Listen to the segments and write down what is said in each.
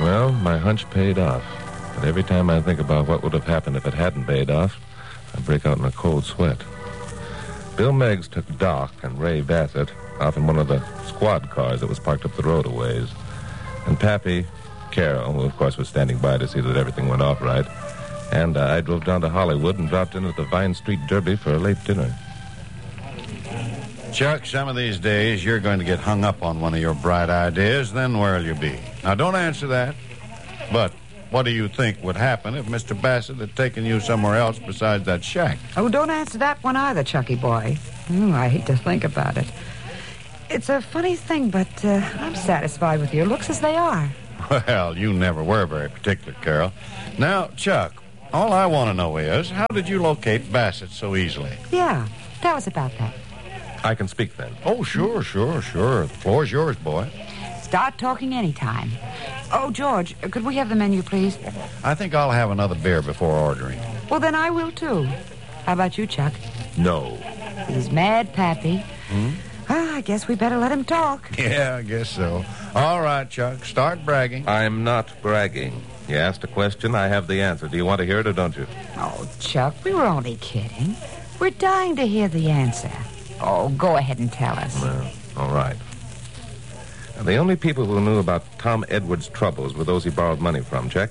Well, my hunch paid off. But every time I think about what would have happened if it hadn't paid off, I break out in a cold sweat. Bill Meggs took Doc and Ray Bassett off in one of the squad cars that was parked up the road a ways. And Pappy, Carol, who of course was standing by to see that everything went off right, and I drove down to Hollywood and dropped in at the Vine Street Derby for a late dinner. Chuck, some of these days you're going to get hung up on one of your bright ideas, then where'll you be? Now, don't answer that. But what do you think would happen if Mr. Bassett had taken you somewhere else besides that shack? Oh, don't answer that one either, Chucky boy. I hate to think about it. It's a funny thing, but I'm satisfied with your looks as they are. Well, you never were very particular, Carol. Now, Chuck, all I want to know is, how did you locate Bassett so easily? Yeah, tell us about that. I can speak then. Oh, sure. The floor's yours, boy. Start talking anytime. Oh, George, could we have the menu, please? I think I'll have another beer before ordering. Well, then I will, too. How about you, Chuck? No. He's mad, Pappy. I guess we better let him talk. Yeah, I guess so. All right, Chuck, start bragging. I'm not bragging. You asked a question, I have the answer. Do you want to hear it or don't you? Oh, Chuck, we were only kidding. We're dying to hear the answer. Oh, go ahead and tell us. Well, all right. Now, the only people who knew about Tom Edwards' troubles were those he borrowed money from, check?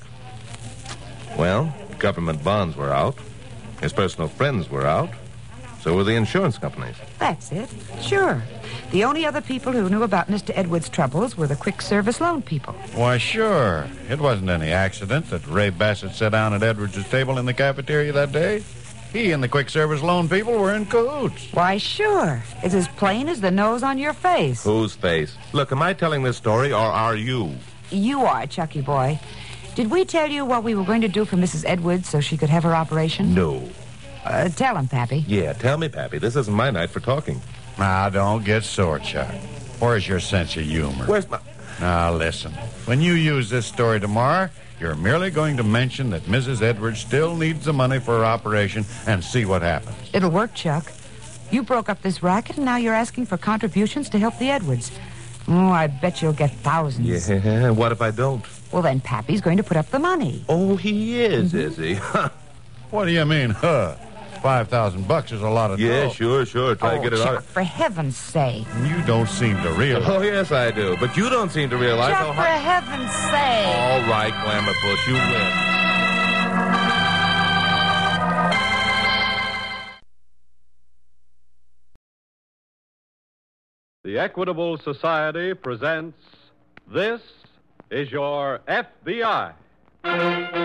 Well, government bonds were out. His personal friends were out. So were the insurance companies. That's it. Sure. The only other people who knew about Mr. Edwards' troubles were the quick service loan people. Why, sure. It wasn't any accident that Ray Bassett sat down at Edwards' table in the cafeteria that day. He and the quick service loan people were in cahoots. Why, sure. It's as plain as the nose on your face. Whose face? Look, am I telling this story or are you? You are, Chucky boy. Did we tell you what we were going to do for Mrs. Edwards so she could have her operation? No. Tell him, Pappy. Yeah, tell me, Pappy. This isn't my night for talking. Now, don't get sore, Chuck. Where's your sense of humor? Where's my... Now, listen. When you use this story tomorrow, you're merely going to mention that Mrs. Edwards still needs the money for her operation and see what happens. It'll work, Chuck. You broke up this racket, and now you're asking for contributions to help the Edwards. Oh, I bet you'll get thousands. Yeah, what if I don't? Well, then Pappy's going to put up the money. Oh, he is he? What do you mean, huh? $5,000 is a lot of dough. Yeah, sure. Try to get it Chuck, out. for heaven's sake. You don't seem to realize. Oh, yes, I do. But you don't seem to realize Chuck, for heaven's sake. All right, Glamour Puss, you win. The Equitable Society presents This is Your FBI.